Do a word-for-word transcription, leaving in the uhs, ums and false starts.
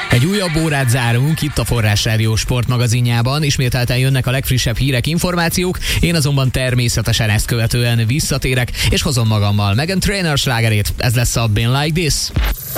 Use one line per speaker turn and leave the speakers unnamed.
Egy újabb órát zárunk itt a Forrás Rádió sportmagazinjában. Ismételten jönnek a legfrissebb hírek, információk. Én azonban természetesen ezt követően visszatérek, és hozom magammal Meghan Trainor slágerét. Ez lesz a Been Like This.